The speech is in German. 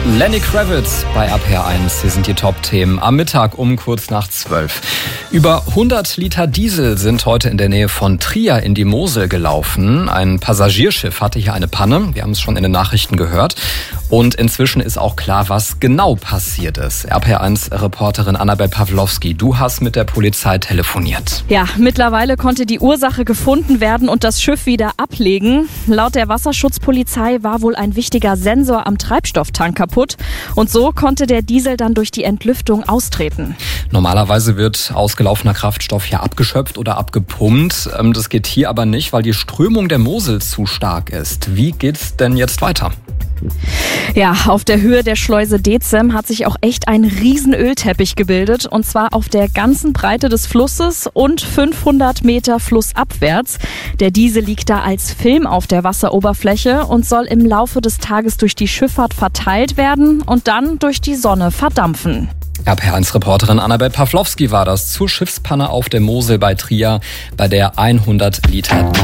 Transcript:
Lenny Kravitz bei RPR1. Hier sind die Top-Themen am Mittag um kurz nach 12. Über 100 Liter Diesel sind heute in der Nähe von Trier in die Mosel gelaufen. Ein Passagierschiff hatte hier eine Panne. Wir haben es schon in den Nachrichten gehört. Und inzwischen ist auch klar, was genau passiert ist. RPR1-Reporterin Annabel Pawlowski, du hast mit der Polizei telefoniert. Ja, mittlerweile konnte die Ursache gefunden werden und das Schiff wieder ablegen. Laut der Wasserschutzpolizei war wohl ein wichtiger Sensor am Treibstofftank kaputt. Und so konnte der Diesel dann durch die Entlüftung austreten. Normalerweise wird ausgelaufener Kraftstoff ja abgeschöpft oder abgepumpt. Das geht hier aber nicht, weil die Strömung der Mosel zu stark ist. Wie geht's denn jetzt weiter? Ja, auf der Höhe der Schleuse Dezem hat sich auch echt ein riesen Ölteppich gebildet. Und zwar auf der ganzen Breite des Flusses und 500 Meter flussabwärts. Der Diesel liegt da als Film auf der Wasseroberfläche und soll im Laufe des Tages durch die Schifffahrt verteilt werden und dann durch die Sonne verdampfen. RPR1-Reporterin Annabel Pawlowski war das zur Schiffspanne auf der Mosel bei Trier, bei der 100 Liter